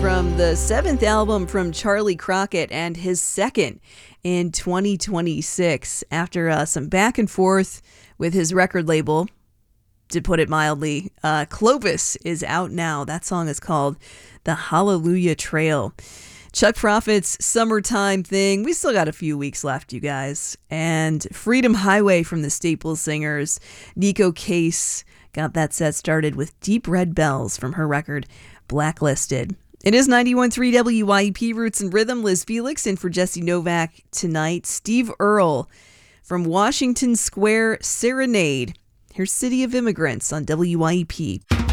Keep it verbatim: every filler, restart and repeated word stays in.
from the seventh album from Charlie Crockett and his second in twenty twenty-six. After uh, some back and forth with his record label, to put it mildly, uh, Clovis is out now. That song is called The Hallelujah Trail. Chuck Prophet's Summertime Thing. We still got a few weeks left, you guys. And Freedom Highway from the Staple Singers. Nico Case got that set started with Deep Red Bells from her record Blacklisted. It is ninety-one point three W Y E P Roots and Rhythm. Liz Felix in for Jesse Novak tonight. Steve Earle from Washington Square Serenade. Here's City of Immigrants on W Y E P.